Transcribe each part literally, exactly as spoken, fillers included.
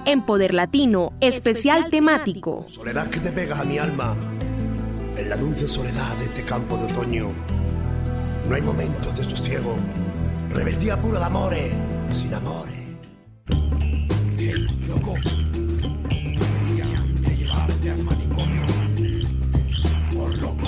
en Poder Latino, especial temático. Soledad que te pegas a mi alma, en la dulce soledad de este campo de otoño. No hay momentos de sosiego, rebeldía pura de amores, sin amores. Bien, loco, deberían de llevarte al manicomio, por loco.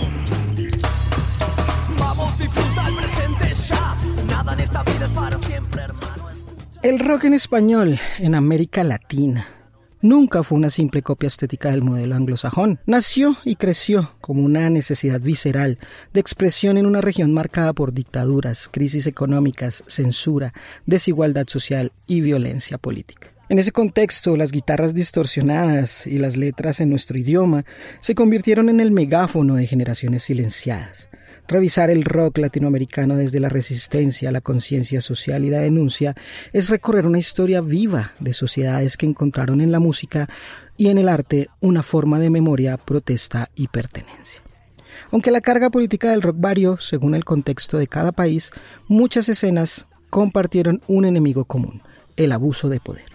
Vamos, disfruta el presente ya, nada en esta vida es para siempre, hermano. El rock en español en América Latina nunca fue una simple copia estética del modelo anglosajón. Nació y creció como una necesidad visceral de expresión en una región marcada por dictaduras, crisis económicas, censura, desigualdad social y violencia política. En ese contexto, las guitarras distorsionadas y las letras en nuestro idioma se convirtieron en el megáfono de generaciones silenciadas. Revisar el rock latinoamericano desde la resistencia, la conciencia social y la denuncia es recorrer una historia viva de sociedades que encontraron en la música y en el arte una forma de memoria, protesta y pertenencia. Aunque la carga política del rock varió según el contexto de cada país, muchas escenas compartieron un enemigo común, el abuso de poder.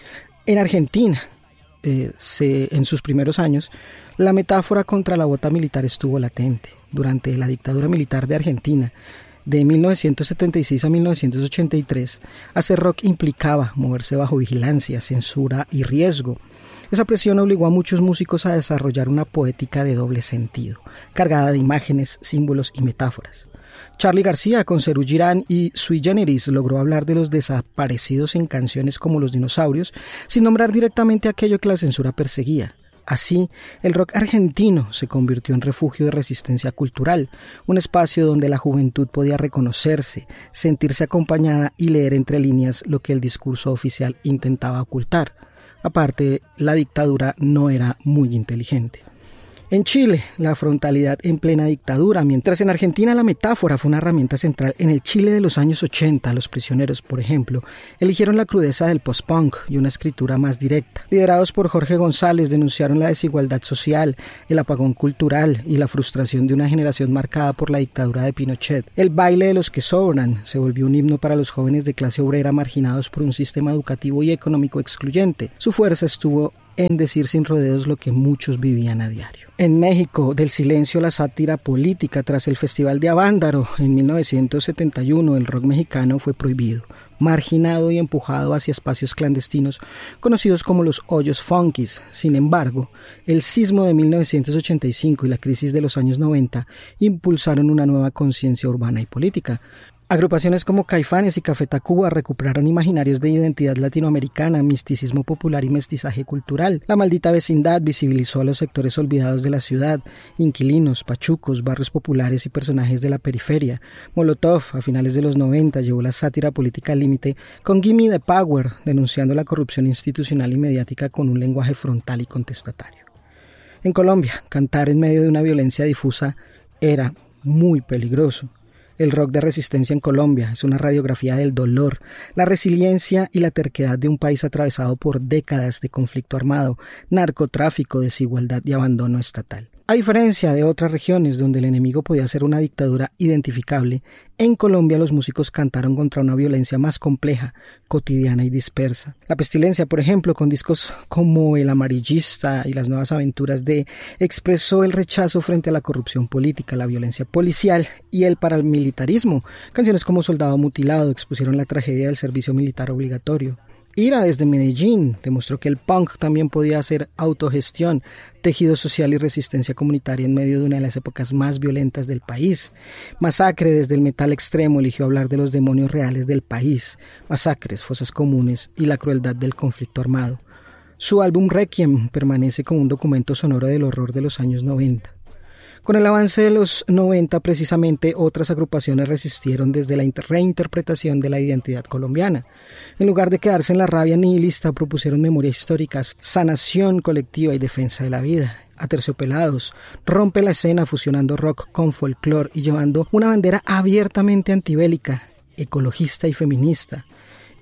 En Argentina, eh, se, en sus primeros años, la metáfora contra la bota militar estuvo latente. Durante la dictadura militar de Argentina, de mil novecientos setenta y seis a mil novecientos ochenta y tres, hacer rock implicaba moverse bajo vigilancia, censura y riesgo. Esa presión obligó a muchos músicos a desarrollar una poética de doble sentido, cargada de imágenes, símbolos y metáforas. Charly García, con Serú Girán y Sui Generis, logró hablar de los desaparecidos en canciones como Los Dinosaurios, sin nombrar directamente aquello que la censura perseguía. Así, el rock argentino se convirtió en refugio de resistencia cultural, un espacio donde la juventud podía reconocerse, sentirse acompañada y leer entre líneas lo que el discurso oficial intentaba ocultar. Aparte, la dictadura no era muy inteligente. En Chile, la frontalidad en plena dictadura, mientras en Argentina la metáfora fue una herramienta central. En el Chile de los años ochenta, los prisioneros, por ejemplo, eligieron la crudeza del post-punk y una escritura más directa. Liderados por Jorge González, denunciaron la desigualdad social, el apagón cultural y la frustración de una generación marcada por la dictadura de Pinochet. El baile de los que sobran se volvió un himno para los jóvenes de clase obrera marginados por un sistema educativo y económico excluyente. Su fuerza estuvo en decir sin rodeos lo que muchos vivían a diario. En México, del silencio a la sátira política, tras el Festival de Avándaro en mil novecientos setenta y uno, el rock mexicano fue prohibido, marginado y empujado hacia espacios clandestinos conocidos como los hoyos funkis. Sin embargo, el sismo de mil novecientos ochenta y cinco y la crisis de los años noventa impulsaron una nueva conciencia urbana y política. Agrupaciones como Caifanes y Café Tacuba recuperaron imaginarios de identidad latinoamericana, misticismo popular y mestizaje cultural. La Maldita Vecindad visibilizó a los sectores olvidados de la ciudad, inquilinos, pachucos, barrios populares y personajes de la periferia. Molotov, a finales de los noventa, llevó la sátira política al límite con Gimme the Power, denunciando la corrupción institucional y mediática con un lenguaje frontal y contestatario. En Colombia, cantar en medio de una violencia difusa era muy peligroso. El rock de resistencia en Colombia es una radiografía del dolor, la resiliencia y la terquedad de un país atravesado por décadas de conflicto armado, narcotráfico, desigualdad y abandono estatal. A diferencia de otras regiones donde el enemigo podía ser una dictadura identificable, en Colombia los músicos cantaron contra una violencia más compleja, cotidiana y dispersa. La Pestilencia, por ejemplo, con discos como El Amarillista y Las Nuevas Aventuras de, expresó el rechazo frente a la corrupción política, la violencia policial y el paramilitarismo. Canciones como Soldado Mutilado expusieron la tragedia del servicio militar obligatorio. Ira, desde Medellín, demostró que el punk también podía hacer autogestión, tejido social y resistencia comunitaria en medio de una de las épocas más violentas del país. Masacre, desde el metal extremo, eligió hablar de los demonios reales del país, masacres, fosas comunes y la crueldad del conflicto armado. Su álbum Requiem permanece como un documento sonoro del horror de los años noventa. Con el avance de los noventa, precisamente, otras agrupaciones resistieron desde la reinterpretación de la identidad colombiana. En lugar de quedarse en la rabia nihilista, propusieron memoria histórica, sanación colectiva y defensa de la vida. Aterciopelados rompe la escena fusionando rock con folclore y llevando una bandera abiertamente antibélica, ecologista y feminista.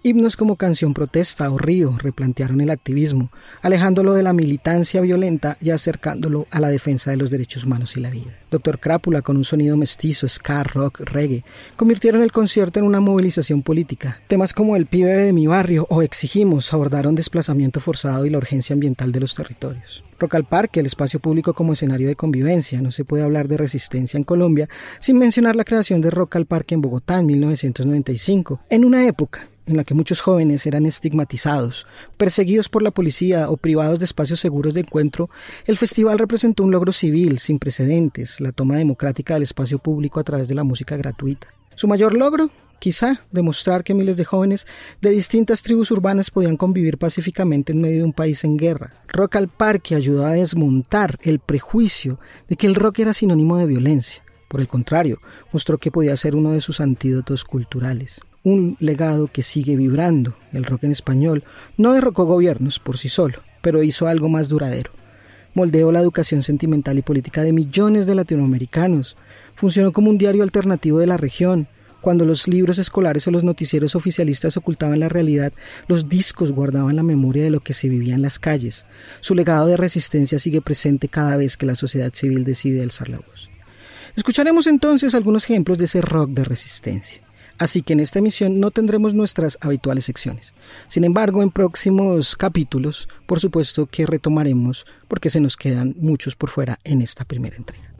Himnos como Canción Protesta o Río replantearon el activismo, alejándolo de la militancia violenta y acercándolo a la defensa de los derechos humanos y la vida. Doctor Crápula, con un sonido mestizo, ska, rock, reggae, convirtieron el concierto en una movilización política. Temas como El pibe de mi barrio o Exigimos abordaron desplazamiento forzado y la urgencia ambiental de los territorios. Rock al Parque, el espacio público como escenario de convivencia. No se puede hablar de resistencia en Colombia sin mencionar la creación de Rock al Parque en Bogotá en mil novecientos noventa y cinco, en una época en la que muchos jóvenes eran estigmatizados, perseguidos por la policía o privados de espacios seguros de encuentro. El festival representó un logro civil sin precedentes, la toma democrática del espacio público a través de la música gratuita. Su mayor logro, quizá, demostrar que miles de jóvenes de distintas tribus urbanas podían convivir pacíficamente en medio de un país en guerra. Rock al Parque ayudó a desmontar el prejuicio de que el rock era sinónimo de violencia. Por el contrario, mostró que podía ser uno de sus antídotos culturales. Un legado que sigue vibrando. El rock en español no derrocó gobiernos por sí solo, pero hizo algo más duradero. Moldeó la educación sentimental y política de millones de latinoamericanos. Funcionó como un diario alternativo de la región. Cuando los libros escolares o los noticieros oficialistas ocultaban la realidad, los discos guardaban la memoria de lo que se vivía en las calles. Su legado de resistencia sigue presente cada vez que la sociedad civil decide alzar la voz. Escucharemos entonces algunos ejemplos de ese rock de resistencia. Así que en esta emisión no tendremos nuestras habituales secciones. Sin embargo, en próximos capítulos, por supuesto que retomaremos porque se nos quedan muchos por fuera en esta primera entrega.